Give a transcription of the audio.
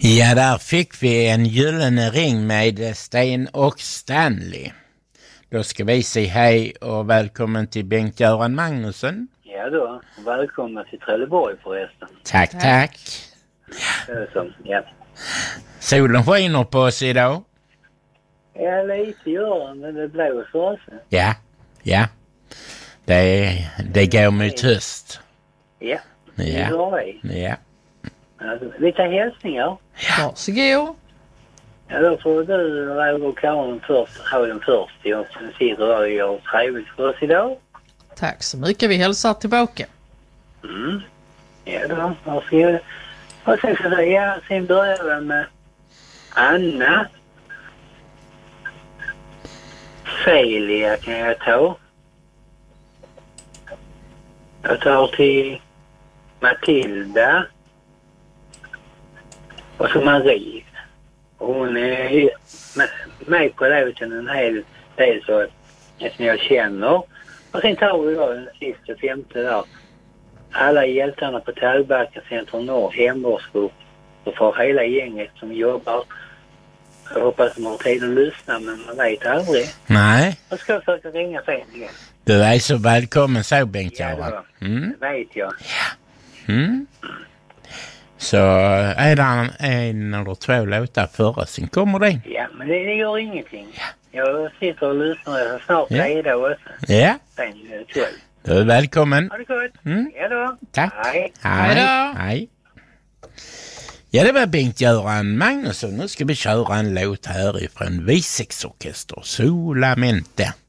Ja, där fick vi en gyllene ring med Sten och Stanley. Då ska vi säga hej och välkommen till Bengt-Göran Magnusson. Ja då, välkommen till Trelleborg förresten. Tack. Ja. Solen skiner på oss idag. Ja, lite gör den, men det blåser också. Ja. Det går mot höst. Ja, det Ja. gör vi. Ja. Alltså, lite hälsningar. Varsågod. Ja, då får du, Roger och Karin, ha den först. Jag som sitter där och gör trevligt för oss idag. Tack så mycket. Vi hälsar tillbaka. Ja då, varsågod. Och sen börjar vi med Anna. Felia kan jag ta. Jag tar till Matilda. Och så Marie. Hon är med på låten en hel del så som jag känner. Och sen tar vi då den sista femte där. Alla hjältarna på Tallbacka Centrum Norr hemvårdsgrupp. Och för hela gänget som jobbar. Jag hoppas de har tid att lyssna, men man vet aldrig. Nej, Jag ska försöka ringa sen igen. du är så välkommen så, Bengt-Göran. Det vet jag. Så är det en eller två låtar före, sen kommer det. Ja, men det gör ingenting. Jag sitter och lyssnar. Jag är snart redo också. Ja, Sen kväll. du är välkommen. Ha det gott. Ja då. Tack. Hej. Hej. Ja, det var Bengt-Göran Magnusson. Nu ska vi köra en låt härifrån Visexorkester, Solamente.